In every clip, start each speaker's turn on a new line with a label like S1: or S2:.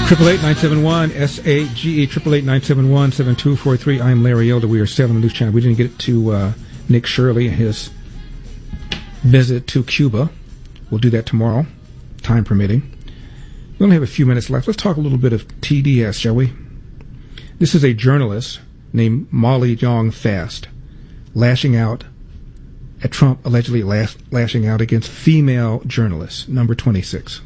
S1: 888-971 SAGE 888-971-7243. I'm Larry Elder. We are still on the news channel. We didn't get to Nick Shirley and his visit to Cuba. We'll do that tomorrow, time permitting. We only have a few minutes left. Let's talk a little bit of TDS, shall we? This is a journalist named Molly Jong Fast lashing out at Trump, allegedly lashing out against female journalists, number 26.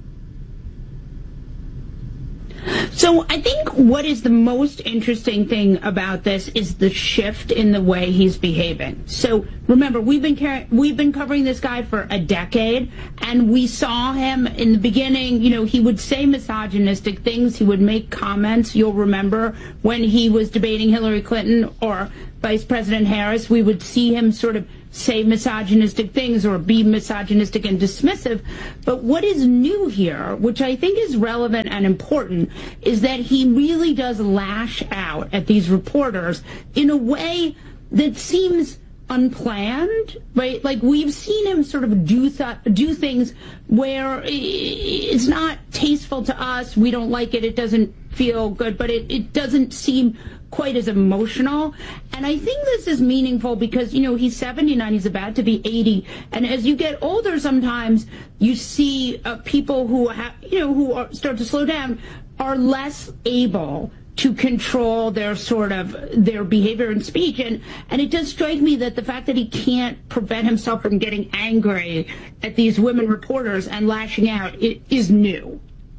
S2: So I think what is the most interesting thing about this is the shift in the way he's behaving. So remember, we've been covering this guy for a decade, and we saw him in the beginning. You know, he would say misogynistic things. He would make comments. You'll remember when he was debating Hillary Clinton or Vice President Harris, we would see him sort of say misogynistic things or be misogynistic and dismissive. But what is new here, which I think is relevant and important, is that he really does lash out at these reporters in a way that seems unplanned, right? Like, we've seen him sort of do things where it's not tasteful to us. We don't like it. It doesn't feel good, but it doesn't seem quite as emotional. And I think this is meaningful because, you know, he's 79, he's about to be 80. And as you get older, sometimes you see people who start to slow down are less able to control their behavior and speech. And it does strike me that the fact that he can't prevent himself from getting angry at these women reporters and lashing out is new.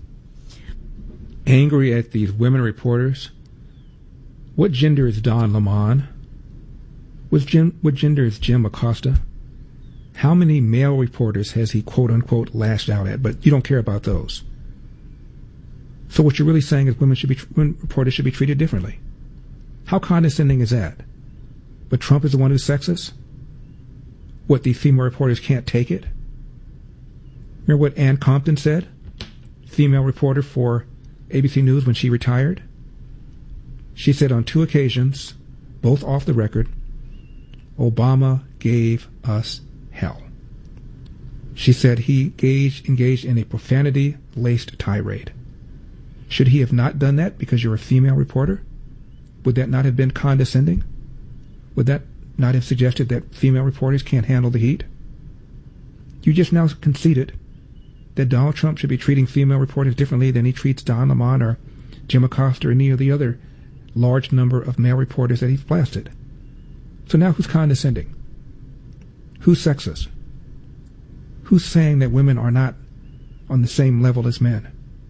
S1: Angry at these women reporters? What gender is Don Lemon? What gender is Jim Acosta? How many male reporters has he, quote-unquote, lashed out at? But you don't care about those. So what you're really saying is women reporters should be treated differently. How condescending is that? But Trump is the one who's sexist? What, the female reporters can't take it? Remember what Ann Compton said? Female reporter for ABC News when she retired? She said on 2 occasions, both off the record, Obama gave us hell. She said he engaged in a profanity-laced tirade. Should he have not done that because you're a female reporter? Would that not have been condescending? Would that not have suggested that female reporters can't handle the heat? You just now conceded that Donald Trump should be treating female reporters differently than he treats Don Lemon or Jim Acosta or any of the other large number of male reporters that he's blasted. So now who's condescending? Who's sexist? Who's saying that women are not on the same level as men?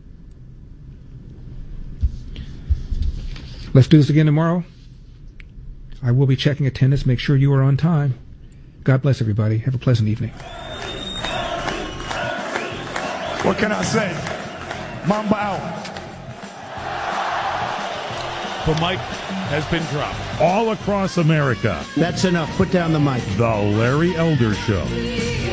S1: Let's do this again tomorrow. I will be checking attendance. Make sure you are on time. God bless everybody. Have a pleasant evening.
S3: What can I say? Mamba out.
S4: The mic has been dropped. All across America.
S5: That's enough. Put down the mic.
S4: The Larry Elder Show.